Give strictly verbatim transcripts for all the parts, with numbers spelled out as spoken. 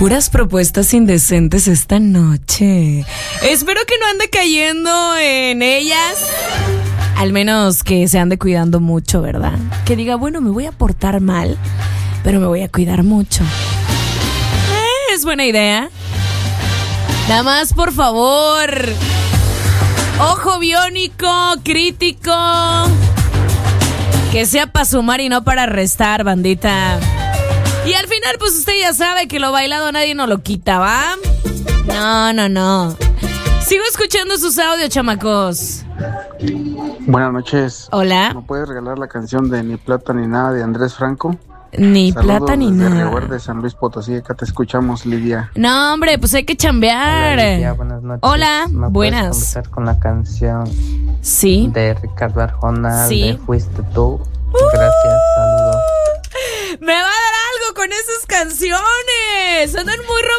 Puras propuestas indecentes esta noche. Espero que no ande cayendo en ellas. Al menos que se ande cuidando mucho, ¿verdad? Que diga, bueno, me voy a portar mal, pero me voy a cuidar mucho. Eh, es buena idea. Nada más, por favor. Ojo biónico, crítico. Que sea para sumar y no para restar, bandita. Y al final, pues usted ya sabe que lo bailado nadie nos lo quita, ¿va? No, no, no. Sigo escuchando sus audios, chamacos. Buenas noches. Hola. ¿Me puedes regalar la canción de Ni Plata Ni Nada de Andrés Franco? Ni Saludos plata ni desde nada. Reguerde, San Luis Potosí, acá te escuchamos, Lidia. No, hombre, pues hay que chambear. Hola, Lidia, buenas noches. Hola, ¿Me buenas. puedes comenzar con la canción Sí. de Ricardo Arjona, Sí. de Fuiste Tú? Gracias, saludos. Me va a dar algo con esas canciones. Andan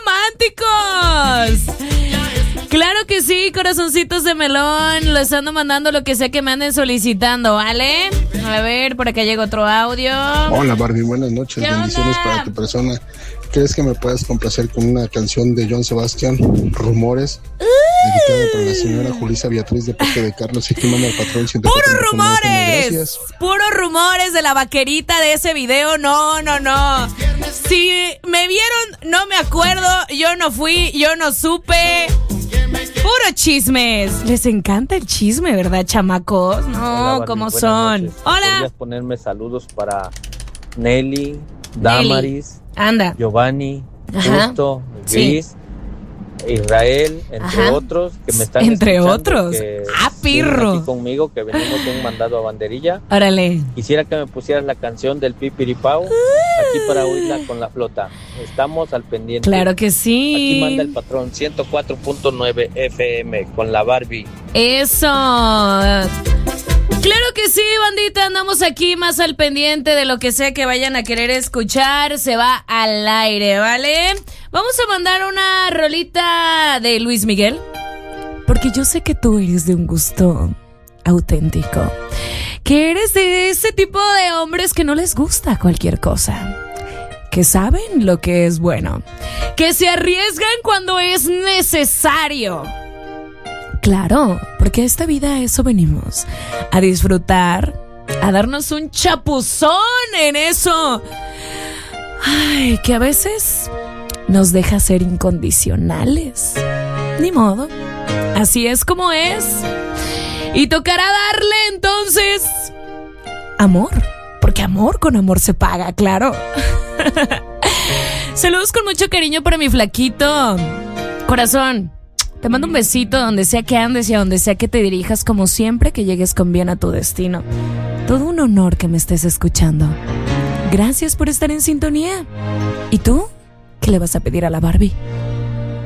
muy románticos. Claro que sí, corazoncitos de melón. Les ando mandando lo que sea que me anden solicitando, ¿vale? A ver, por acá llega otro audio. Hola Barbie, buenas noches, ¿Qué bendiciones onda? para tu persona. ¿Crees que me puedas complacer con una canción de Joan Sebastián, Rumores? Dedicada para la señora Julissa Beatriz de parte de Carlos y que manda al patrón ciento cuatro ¡Puros punto nueve. rumores! Gracias. Puros rumores de la vaquerita de ese video. No, no, no. Si me vieron, no me acuerdo. Yo no fui, yo no supe. Puro chismes. Les encanta el chisme, ¿verdad, chamacos? No, Hola, Barbie, ¿cómo buenas son? noches. Hola. ¿Podrías ponerme saludos para Nelly, Damaris, Anda. Giovanni, Ajá. Justo, Sí. Gris, Israel, entre Ajá. otros que me están Entre escuchando, otros. que Ah, vienen pirro. aquí conmigo, que venimos de un mandado a Banderilla. Órale. Quisiera que me pusieras la canción del Pipiripao aquí para oírla con la flota. Estamos al pendiente. Claro que Aquí sí. manda el patrón ciento cuatro punto nueve F M con la Barbie. Eso. Claro que sí, bandita, andamos aquí más al pendiente de lo que sea que vayan a querer escuchar, se va al aire, ¿vale? Vamos a mandar una rolita de Luis Miguel, porque yo sé que tú eres de un gusto auténtico, que eres de ese tipo de hombres que no les gusta cualquier cosa, que saben lo que es bueno, que se arriesgan cuando es necesario. Claro, porque a esta vida a eso venimos, a disfrutar, a darnos un chapuzón en eso. Ay, que a veces nos deja ser incondicionales. Ni modo, así es como es. Y tocará darle entonces amor, porque amor con amor se paga, claro. Saludos con mucho cariño para mi flaquito. Corazón, te mando un besito donde sea que andes y a donde sea que te dirijas, como siempre, que llegues con bien a tu destino. Todo un honor que me estés escuchando. Gracias por estar en sintonía. ¿Y tú? ¿Qué le vas a pedir a la Barbie?